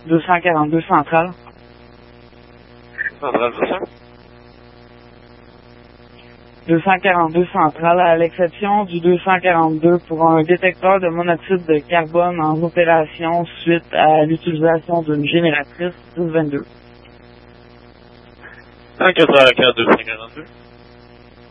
242 centrale. Centrale, c'est ça? 242 centrale, à l'exception du 242 pour un détecteur de monoxyde de carbone en opération suite à l'utilisation d'une génératrice 622. 184 242.